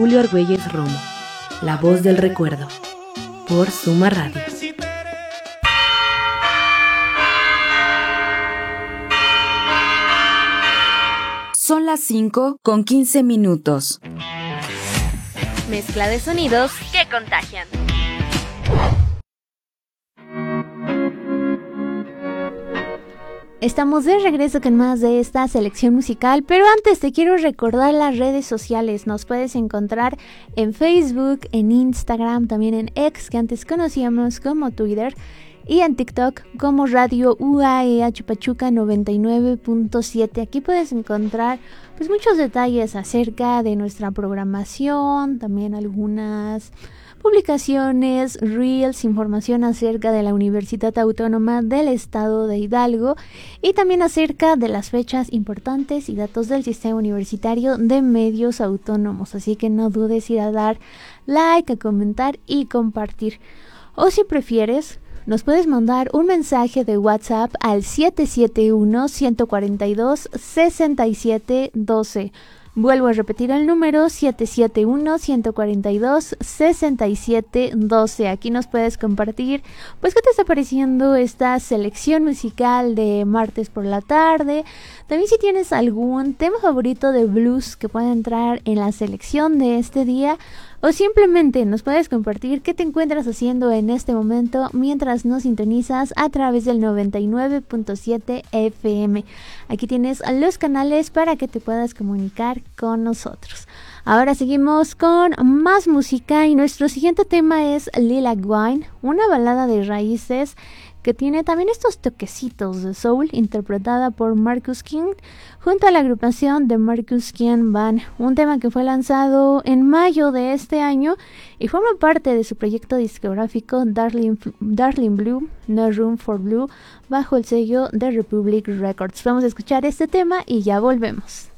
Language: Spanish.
Julio Argüelles Romo, La Voz del Recuerdo, por Suma Radio. Son las 5:15. Mezcla de sonidos que contagian. Estamos de regreso con más de esta selección musical, pero antes te quiero recordar las redes sociales. Nos puedes encontrar en Facebook, en Instagram, también en X, que antes conocíamos como Twitter, y en TikTok como Radio UAEH Pachuca 99.7. Aquí puedes encontrar pues muchos detalles acerca de nuestra programación, también algunas publicaciones, reels, información acerca de la Universidad Autónoma del Estado de Hidalgo y también acerca de las fechas importantes y datos del sistema universitario de medios autónomos. Así que no dudes ir a dar like, a comentar y compartir. O si prefieres, nos puedes mandar un mensaje de WhatsApp al 771-142-6712. Vuelvo a repetir el número 771-142-6712. Aquí nos puedes compartir pues qué te está pareciendo esta selección musical de martes por la tarde. También si tienes algún tema favorito de blues que pueda entrar en la selección de este día, o simplemente nos puedes compartir qué te encuentras haciendo en este momento mientras nos sintonizas a través del 99.7 FM. Aquí tienes los canales para que te puedas comunicar con nosotros. Ahora seguimos con más música y nuestro siguiente tema es Lilac Wine, una balada de raíces que tiene también estos toquecitos de soul, interpretada por Marcus King junto a la agrupación de Marcus King Band, un tema que fue lanzado en mayo de este año y forma parte de su proyecto discográfico Darling Blue, No Room for Blue, bajo el sello de Republic Records. Vamos a escuchar este tema y ya volvemos.